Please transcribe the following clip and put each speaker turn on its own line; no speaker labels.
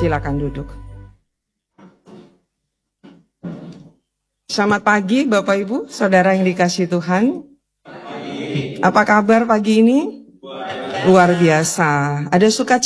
Silakan duduk. Selamat pagi Bapak Ibu, Saudara yang dikasihi Tuhan. Apa kabar pagi ini? Luar biasa. Ada sukacita